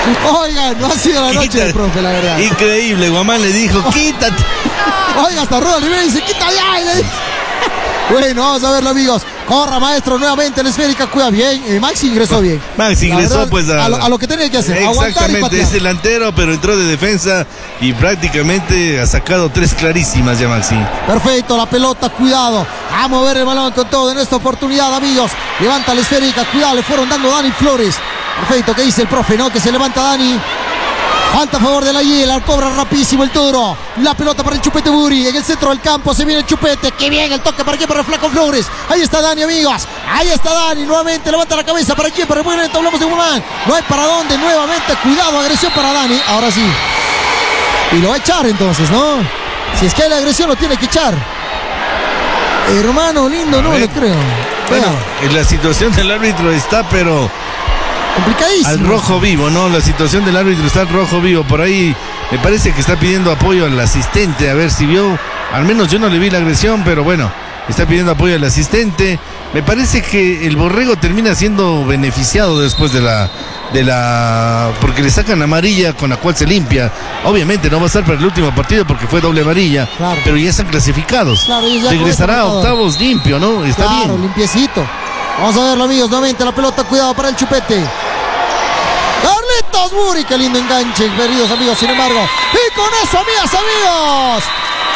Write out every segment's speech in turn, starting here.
Oigan, no ha sido la noche del profe, la verdad. Increíble, Guamán le dijo, quítate. Oiga, hasta Roda Rivera dice, quita ya. Y le dice... Bueno, vamos a verlo, amigos. Corra, maestro, nuevamente la esférica, cuida bien. Maxi ingresó bien. Maxi ingresó, verdad, pues a lo que tenía que hacer. Exactamente, es delantero, pero entró de defensa y prácticamente ha sacado 3 clarísimas ya, Maxi. Perfecto, la pelota, cuidado. A mover el balón con todo en esta oportunidad, amigos. Levanta la esférica, cuidado, le fueron dando Dani Flores. Perfecto, ¿qué dice el profe, no? Que se levanta Dani. Falta a favor de la Hiela, cobra rapidísimo el Toro. La pelota para el Chupete Buri. En el centro del campo se viene el Chupete. Qué bien el toque para aquí, para el Flaco Flores. Ahí está Dani, amigos. Ahí está Dani. Nuevamente levanta la cabeza para aquí, para el muy lento. Hablamos de Guzmán. No hay para dónde. Nuevamente, cuidado, agresión para Dani. Ahora sí. Y lo va a echar entonces, ¿no? Si es que hay la agresión, lo tiene que echar. Hermano lindo, no lo creo. Bueno, en la situación del árbitro está, pero... complicadísimo. Al rojo vivo, ¿no? La situación del árbitro está al rojo vivo. Por ahí me parece que está pidiendo apoyo al asistente. A ver si vio. Al menos yo no le vi la agresión, pero bueno, está pidiendo apoyo al asistente. Me parece que el Borrego termina siendo beneficiado después de la porque le sacan amarilla con la cual se limpia. Obviamente no va a estar para el último partido porque fue doble amarilla, claro, pero ya están clasificados. Claro, ya regresará a octavos limpio, ¿no? Está bien. Claro, limpiecito. Vamos a verlo, amigos, nuevamente la pelota, cuidado para el Chupete. Carlitos Buri, qué lindo enganche, queridos amigos, sin embargo. Y con eso, amigas, amigos.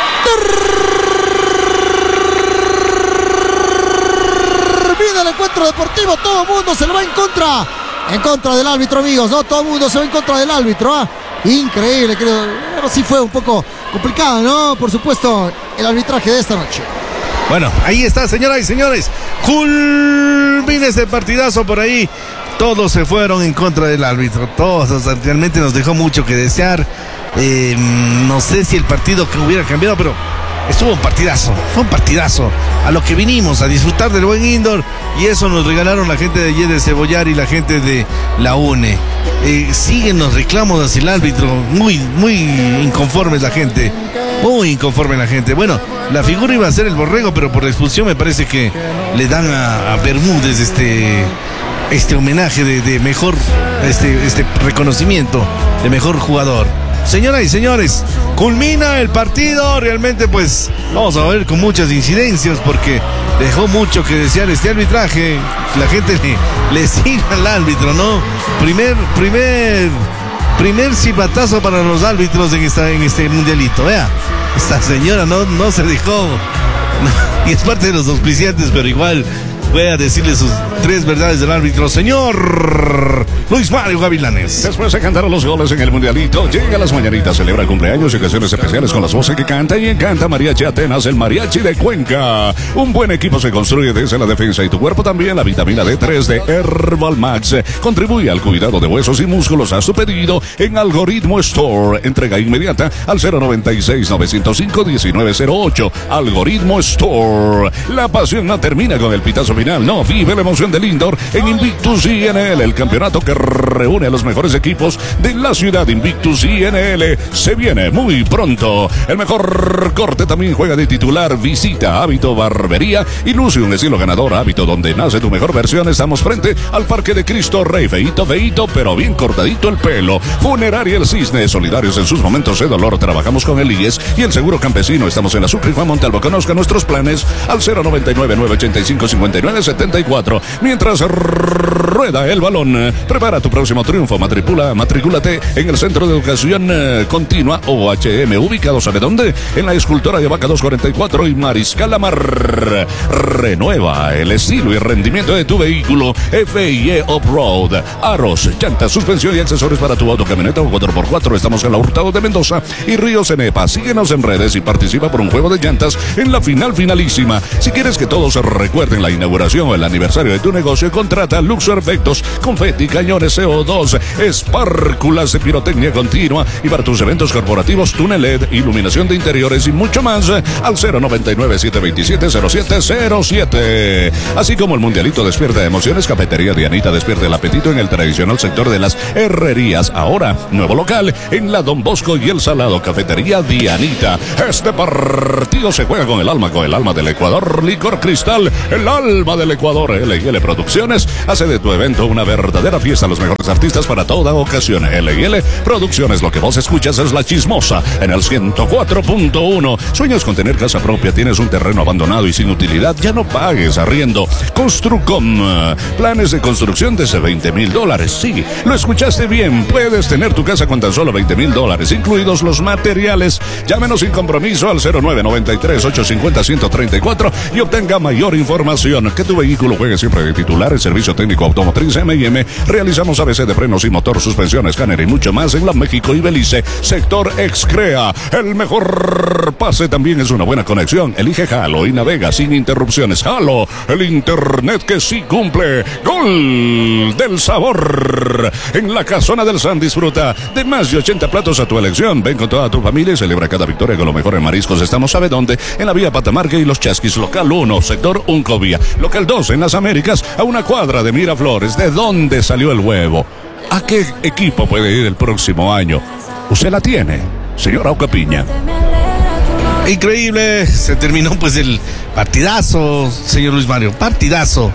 Termina el encuentro deportivo, todo el mundo se lo va en contra del árbitro, amigos, ¿no? Todo el mundo se va en contra del árbitro, ¿ah? Increíble, creo. Pero sí fue un poco complicado, ¿no? Por supuesto, el arbitraje de esta noche. Bueno, ahí está, señoras y señores. Culmina este partidazo por ahí. Todos se fueron en contra del árbitro. Todos, realmente nos dejó mucho que desear. No sé si el partido que hubiera cambiado, pero estuvo un partidazo. Fue un partidazo. A lo que vinimos, a disfrutar del buen indoor. Y eso nos regalaron la gente de allí de Cebollar y la gente de la UNE. Siguen los reclamos hacia el árbitro. Muy inconformes la gente. Muy inconforme la gente. Bueno, la figura iba a ser el Borrego, pero por la expulsión me parece que le dan a Bermúdez este homenaje de mejor, este reconocimiento de mejor jugador. Señoras y señores, culmina el partido. Realmente pues vamos a ver con muchas incidencias porque dejó mucho que desear este arbitraje. La gente le sigue al árbitro, ¿no? Primer chivatazo para los árbitros en este mundialito. Vea, esta señora no se dejó. Y es parte de los auspiciantes, pero igual voy a decirle sus 3 verdades del árbitro, señor Luis Mario Gavilanes. Después de cantar los goles en el mundialito, llega las mañanitas, celebra cumpleaños y ocasiones especiales con las voces que canta y encanta Mariachi Atenas, el mariachi de Cuenca. Un buen equipo se construye desde la defensa y tu cuerpo también. La vitamina D3 de Herbal Max contribuye al cuidado de huesos y músculos. Haz tu pedido en Algoritmo Store. Entrega inmediata al 096-905-1908. Algoritmo Store. La pasión no termina con el pitazo final, no, vive la emoción del indoor en Invictus INL, el campeonato que reúne a los mejores equipos de la ciudad. Invictus INL se viene muy pronto. El mejor corte también juega de titular. Visita Hábito Barbería y luce un estilo ganador. Hábito, donde nace tu mejor versión. Estamos frente al Parque de Cristo Rey. Feito, pero bien cortadito el pelo. Funeraria El Cisne, solidarios en sus momentos de dolor. Trabajamos con el IES y el Seguro Campesino. Estamos en la Sucre y Juan Montalvo. Conozca nuestros planes al 099-985-5974. Mientras rueda el balón, prepara tu próximo triunfo. Matricúlate en el Centro de Educación Continua OHM, ubicado, ¿sabe dónde? En la Escultora de Vaca 244 y Mariscal Amar. Renueva el estilo y rendimiento de tu vehículo. FIE Off-Road, aros, llantas, suspensión y accesorios para tu auto, camioneta o 4x4. Estamos en la Hurtado de Mendoza y Río Cenepa. Síguenos en redes y participa por un juego de llantas en la finalísima. Si quieres que todos recuerden la inauguración o el aniversario de tu negocio, contrata Luxor Efectos, confeti, cañones CO2, espárculas de pirotecnia continua y para tus eventos corporativos, túnel LED, iluminación de interiores y mucho más al 099-727-0707. Así como el mundialito despierta emociones, Cafetería Dianita despierta el apetito en el tradicional sector de las herrerías. Ahora, nuevo local en la Don Bosco y El Salado. Cafetería Dianita. Este partido se juega con el alma del Ecuador. Licor Cristal, el alma del Ecuador. LGL Producciones hace de tu evento una verdadera fiesta a los mejores artistas para toda ocasión. L&L Producciones, lo que vos escuchas es La Chismosa en el 104.1. ¿Sueñas con tener casa propia? ¿Tienes un terreno abandonado y sin utilidad? Ya no pagues arriendo. Construcom, planes de construcción desde $20,000. Sí, lo escuchaste bien. Puedes tener tu casa con tan solo $20,000, incluidos los materiales. Llámenos sin compromiso al 0993-850-134 y obtenga mayor información. Que tu vehículo juegue siempre de titular. El servicio técnico automotriz M&M. Realizamos ABC de frenos y motor, suspensión, escáner y mucho más en la México y Belice. Sector Excrea. El mejor pase también es una buena conexión. Elige Halo y navega sin interrupciones. Halo, el internet que sí cumple. Gol del sabor. En la Casona del San disfruta de más de 80 platos a tu elección. Ven con toda tu familia y celebra cada victoria con lo mejor en mariscos. Estamos, ¿sabe dónde? En la vía Patamarca y Los Chasquis. Local 1, sector Uncovía. Local 2, en las Américas, a una cuadra de Miraflores. ¿De dónde salió el huevo? ¿A qué equipo puede ir el próximo año? ¿Usted la tiene, señora Ocapiña? Increíble, se terminó pues el partidazo, señor Luis Mario, partidazo.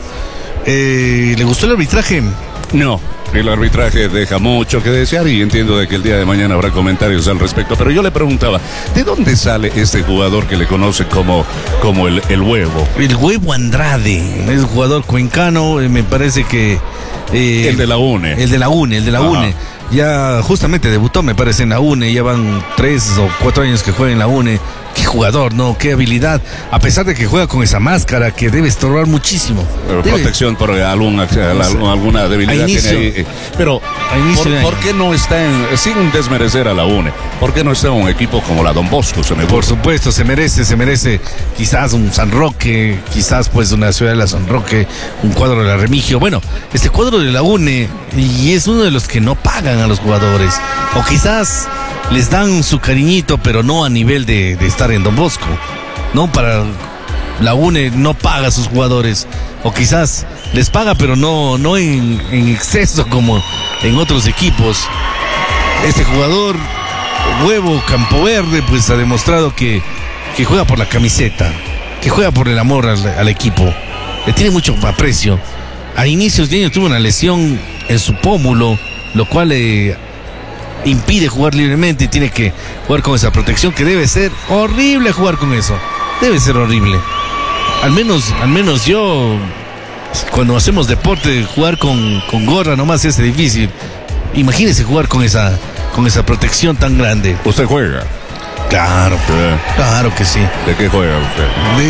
¿Le gustó el arbitraje? No, el arbitraje deja mucho que desear y entiendo de que el día de mañana habrá comentarios al respecto, pero yo le preguntaba, ¿de dónde sale este jugador que le conoce como el huevo? El Huevo Andrade, es jugador cuencano, me parece que... el de la UNE. El de la UNE. Ya justamente debutó, me parece, en la UNE. Ya van 3 o 4 años que juega en la UNE. Qué jugador, ¿no? Qué habilidad. A pesar de que juega con esa máscara que debe estorbar muchísimo. Protección por alguna debilidad tiene ahí. Pero, ¿por qué no está sin desmerecer a la UNE? ¿Por qué no está en un equipo como la Don Bosco? Por supuesto, se merece quizás un San Roque, quizás pues una ciudad de la San Roque, un cuadro de la Remigio. Bueno, este cuadro de la UNE, y es uno de los que no pagan a los jugadores. O quizás les dan su cariñito, pero no a nivel de estar en Don Bosco. No, para la UNE no paga a sus jugadores. O quizás les paga, pero no en exceso como en otros equipos. Este jugador, Huevo Campoverde, pues ha demostrado que juega por la camiseta, que juega por el amor al equipo. Le tiene mucho aprecio. A inicios de año tuvo una lesión en su pómulo, lo cual le impide jugar libremente y tiene que jugar con esa protección, que debe ser horrible jugar con eso. Debe ser horrible. Al menos yo, cuando hacemos deporte, jugar con gorra nomás es difícil. Imagínese jugar con esa protección tan grande. ¿Usted juega? Claro que sí. ¿De qué juega usted?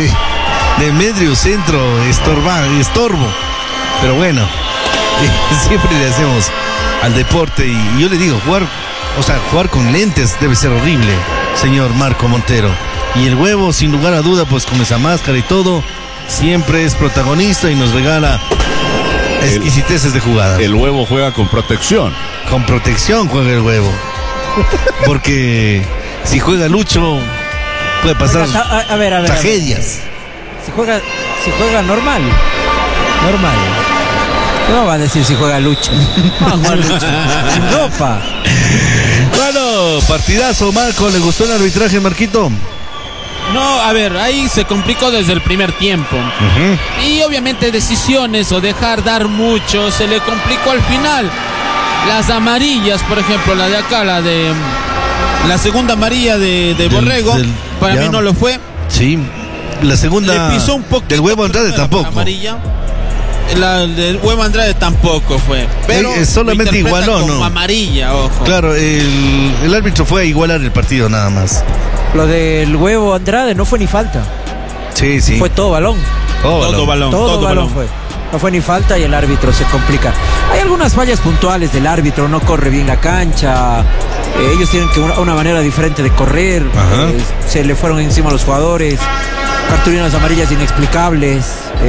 De medio centro, estorbo. Pero bueno, siempre le hacemos al deporte y yo le digo, jugar con lentes debe ser horrible, señor Marco Montero. Y el Huevo, sin lugar a duda, pues con esa máscara y todo, siempre es protagonista y nos regala exquisiteces de jugada. El Huevo juega con protección. Con protección juega el Huevo. Porque si juega Lucho, puede pasar tragedias. Si juega normal. No va a decir si juega Lucho. Va a jugar Lucho en ropa. Bueno, partidazo, Marco. ¿Le gustó el arbitraje, Marquito? No, a ver, ahí se complicó desde el primer tiempo. Y obviamente decisiones o dejar dar mucho se le complicó al final. Las amarillas, por ejemplo, la de acá, la segunda amarilla de Borrego, para mí no lo fue. Sí, la segunda le pisó un poco del Huevo Andrade tampoco. Amarilla. La del Huevo Andrade tampoco fue. Pero solamente igualó, ¿no? Amarilla, ojo. Claro, el árbitro fue a igualar el partido nada más. Lo del Huevo Andrade no fue ni falta. Sí. Fue todo balón. Todo balón fue. No fue ni falta y el árbitro se complica. Hay algunas fallas puntuales del árbitro, no corre bien la cancha. Ellos tienen una manera diferente de correr. Se le fueron encima a los jugadores. Cartulinas amarillas inexplicables.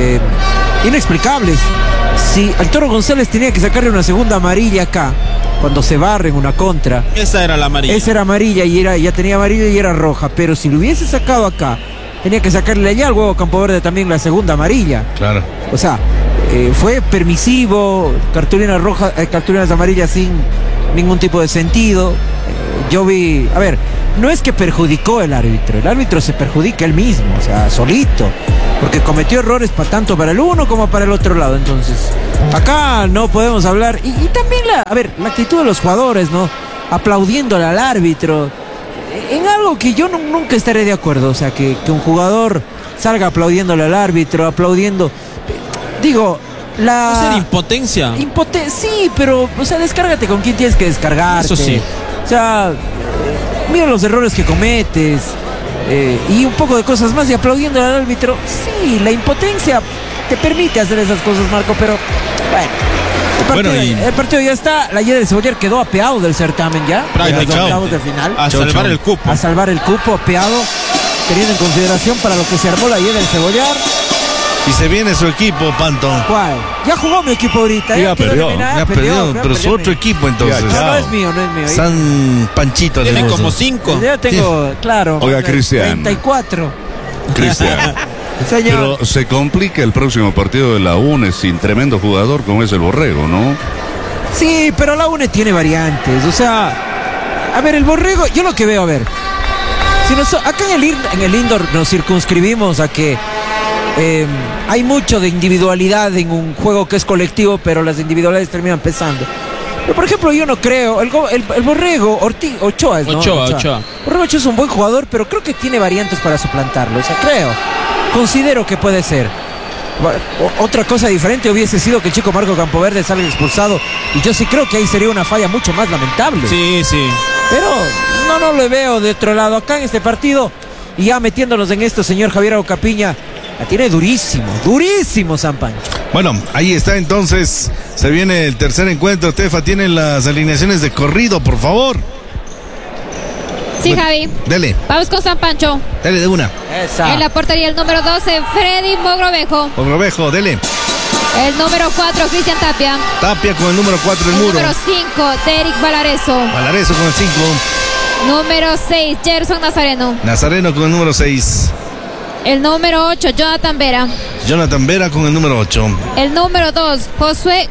Si el Toro González tenía que sacarle una segunda amarilla acá, cuando se barre en una contra. Esa era la amarilla. Esa era amarilla y ya tenía amarilla y era roja. Pero si lo hubiese sacado acá, tenía que sacarle allá al Huevo Campoverde también la segunda amarilla. Claro. O sea, fue permisivo, cartulinas amarillas sin ningún tipo de sentido. Yo vi, no es que perjudicó el árbitro se perjudica él mismo, o sea, solito. porque cometió errores tanto para el uno como para el otro lado. Entonces, acá no podemos hablar. Y también la actitud de los jugadores, ¿no? Aplaudiéndole al árbitro. En algo que yo nunca estaré de acuerdo. O sea, que un jugador salga aplaudiéndole al árbitro, aplaudiendo. Digo, Va a ser impotencia. Sí, pero, o sea, descárgate con quien tienes que descargarte. Eso sí. O sea, mira los errores que cometes. Y un poco de cosas más, y aplaudiendo al árbitro. Sí, la impotencia te permite hacer esas cosas, Marco, pero bueno. El partido ya está. La Llave del Cebollar quedó apeado del certamen ya. De final. A salvar el cupo. A salvar el cupo, apeado, teniendo en consideración para lo que se armó la Llave del Cebollar. Y se viene su equipo, Panto. ¿Cuál? Ya jugó mi equipo ahorita. Ya perdió. Ya perdió, pero su otro equipo entonces. No es mío. San Panchito. Tiene como 5. Yo tengo, claro. Oiga, Cristian. 34. Cristian. Señor. Pero se complica el próximo partido de la UNE sin tremendo jugador como es el Borrego, ¿no? Sí, pero la UNE tiene variantes. O sea, a ver, el Borrego, yo lo que veo, a ver. Si acá en el indoor nos circunscribimos a que hay mucho de individualidad en un juego que es colectivo, pero las individualidades terminan pesando. Pero, por ejemplo, yo no creo, el Borrego, Ochoa es, ¿no? Ochoa. Borrego Ochoa es un buen jugador, pero creo que tiene variantes para suplantarlo. O sea, considero que puede ser. Otra cosa diferente hubiese sido que el chico Marco Campoverde salga expulsado, y yo sí creo que ahí sería una falla mucho más lamentable. Sí. Pero no lo veo de otro lado acá en este partido. Y ya metiéndonos en esto, señor Javier Ocapiña, la tiene durísimo San Pancho. Bueno, ahí está entonces. Se viene el tercer encuentro. Tefa, tienen las alineaciones de corrido, por favor. Sí, Javi. Dele. Vamos con San Pancho. Dele de una. Esa. En la portería el número 12, Freddy Mogrovejo. Mogrovejo, dele. El número 4, Cristian Tapia. Tapia con el número 4, el El muro. número 5, Derek Valareso. Valareso con el 5. Número 6, Gerson Nazareno. Nazareno con el número 6. El número 8, Jonathan Vera. Jonathan Vera con el número 8. El número 2, Josué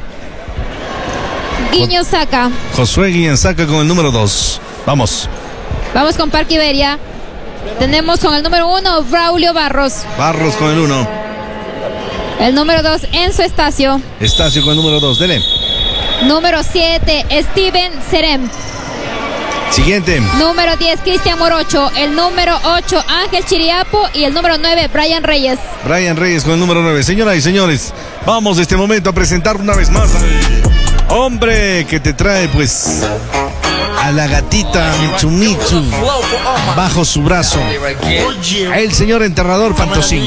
Guiñosaca. Josué Guiñosaca con el número 2. Vamos. Vamos con Parque Iberia. Tenemos con el número 1, Braulio Barros. Barros con el 1. El número 2, Enzo Estacio. Estacio con el número 2. Dele. Número 7, Steven Serem. Siguiente. Número 10, Cristian Morocho. El número 8, Ángel Chiriapo. Y el número 9, Brian Reyes. Brian Reyes con el número 9. Señoras y señores, vamos de este momento a presentar una vez más al hombre que te trae pues a la gatita Michu Michu bajo su brazo. El señor enterrador Pantosín.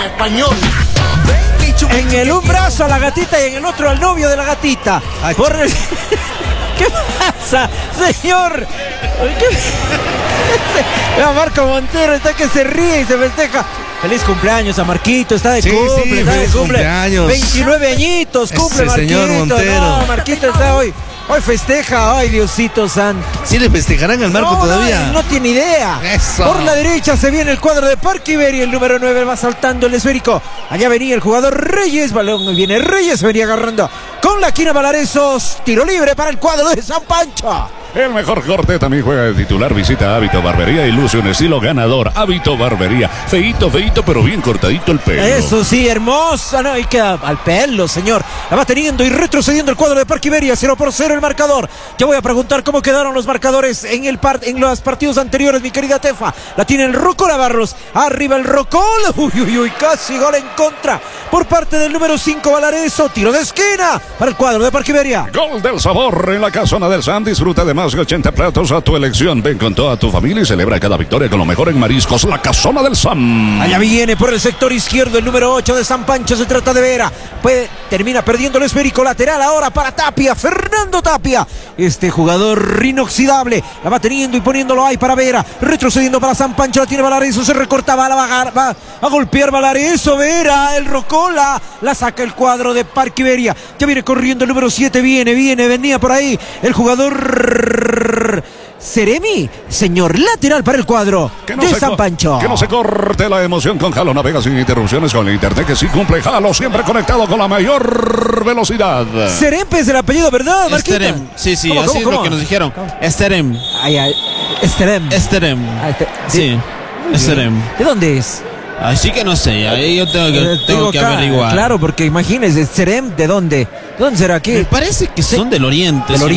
En un brazo a la gatita y en el otro al novio de la gatita. ¿Qué pasa, señor? Vea, Marco Montero está que se ríe y se festeja. Feliz cumpleaños a Marquito, está de cumple, sí, está de feliz cumple. cumpleaños. 29 añitos, cumple Ese Marquito. señor Montero. No, Marquito está hoy festeja, ay Diosito santo. ¿Sí le festejarán al Marco todavía? No tiene idea. Eso. Por la derecha se viene el cuadro de Parque Iberia, el número 9 va saltando el esférico. Allá venía el jugador Reyes, balón viene Reyes, venía agarrando con la quina Valaresos, tiro libre para el cuadro de San Pancho. El mejor corte también juega de titular. Visita Hábito Barbería y luce un estilo ganador. Hábito Barbería. Feíto, pero bien cortadito el pelo. Eso sí, hermosa, ¿no? Y queda al pelo, señor. La va teniendo y retrocediendo el cuadro de Parque Iberia. 0-0 el marcador. Ya voy a preguntar cómo quedaron los marcadores en los partidos anteriores, mi querida Tefa. La tiene el Rocola Barros. Arriba el Rocola. Uy, casi gol en contra por parte del número 5, Valareso. Tiro de esquina para el cuadro de Parque Iberia. Gol del sabor en la casona del San. Disfruta de más de 80 platos a tu elección. Ven con toda tu familia y celebra cada victoria con lo mejor en mariscos. La casona del San. Allá viene por el sector izquierdo el número 8 de San Pancho. Se trata de Vera. Termina perdiendo el esférico lateral ahora para Tapia. Fernando Tapia. Este jugador inoxidable. La va teniendo y poniéndolo ahí para Vera. Retrocediendo para San Pancho. La tiene Valareso. Se recorta. Va a golpear Valareso. Vera. El Rocola. La saca el cuadro de Parque Iberia. Ya viene corriendo el número 7. Venía por ahí. El jugador Seremi, señor lateral para el cuadro de San Pancho. Que no se corte la emoción con Jalo. Navega sin interrupciones con el internet que sí cumple Jalo. Siempre conectado con la mayor velocidad. Serem es el apellido, ¿verdad, Marquita? Esterem. Sí, ¿Cómo, así es lo que nos dijeron. Esterem. Esterem. Esterem. Sí. Esterem. ¿De dónde es? Así que no sé, ahí yo tengo que averiguar. Claro, porque imagínese, Serem, ¿de dónde? ¿Dónde será aquí? Me parece que son del oriente.